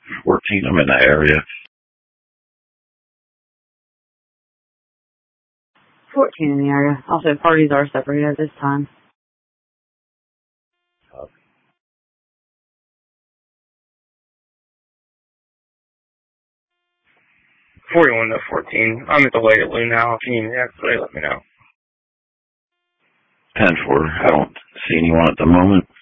14, I'm in that area. 14 in the area. Also, parties are separated at this time. 41 to 14. I'm at the Waterloo now. If you need me actually, let me know. 10-4. I don't see anyone at the moment.